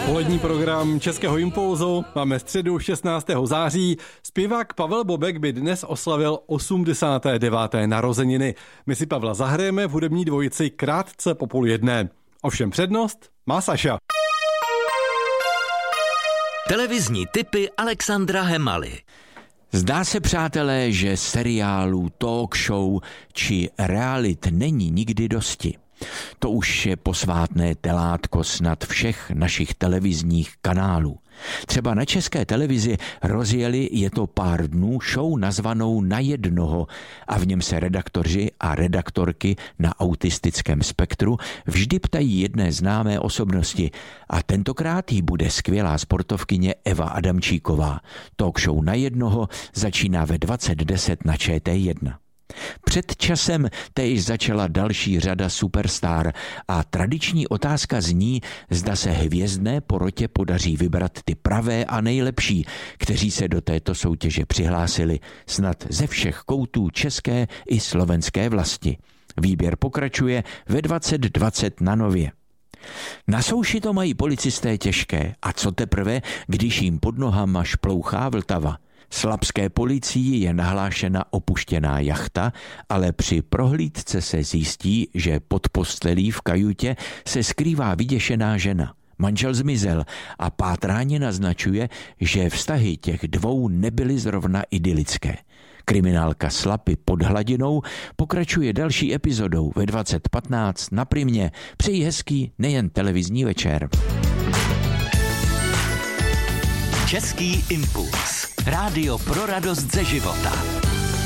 Polední program Českého impulzu máme středu 16. září. Zpěvák Pavel Bobek by dnes oslavil 89. narozeniny. My si Pavla zahrajeme v hudební dvojici krátce po 12:30. Ovšem přednost má Saša. Televizní tipy Alexandra Hemaly. Zdá se, přátelé, že seriálů, talk show či realit není nikdy dosti. To už je posvátné telátko snad všech našich televizních kanálů. Třeba na České televizi rozjeli Je to pár dnů show nazvanou Na jednoho a v něm se redaktoři a redaktorky na autistickém spektru vždy ptají jedné známé osobnosti a tentokrát jí bude skvělá sportovkyně Eva Adamčíková. Talk show Na jednoho začíná ve 20:10 na ČT1. Před časem též začala další řada superstar a tradiční otázka zní, zda se hvězdné porotě podaří vybrat ty pravé a nejlepší, kteří se do této soutěže přihlásili snad ze všech koutů české i slovenské vlasti. Výběr pokračuje ve 20:20 na Nově. Na souši to mají policisté těžké a co teprve, když jim pod nohama šplouchá Vltava. Slabské policii je nahlášena opuštěná jachta, ale při prohlídce se zjistí, že pod postelí v kajutě se skrývá vyděšená žena. Manžel zmizel a pátrání naznačuje, že vztahy těch dvou nebyly zrovna idylické. Kriminálka Slapy pod hladinou pokračuje další epizodou ve 20:15 na Primě. Přeji hezký nejen televizní večer. Český impuls. Rádio pro radost ze života.